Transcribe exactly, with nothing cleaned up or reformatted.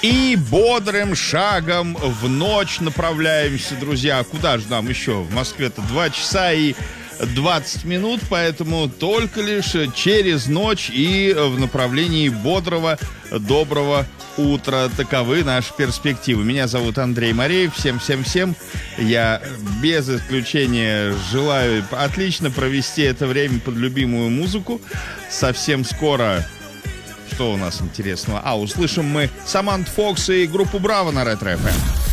И бодрым шагом в ночь направляемся, друзья. Куда же нам еще? В Москве-то два часа и двадцать минут, поэтому только лишь через ночь и в направлении бодрого, доброго утра. Таковы наши перспективы. Меня зовут Андрей Мореев. Всем-всем-всем я без исключения желаю отлично провести это время под любимую музыку. Совсем скоро... Что у нас интересного? А, услышим мы Саманту Фокс и группу Браво на Ретро эф эм.